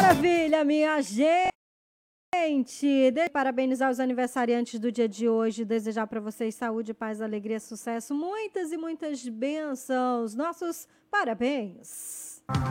Maravilha, minha gente! Parabenizar os aniversariantes do dia de hoje, desejar para vocês saúde, paz, alegria, sucesso, muitas e muitas bênçãos. Nossos parabéns!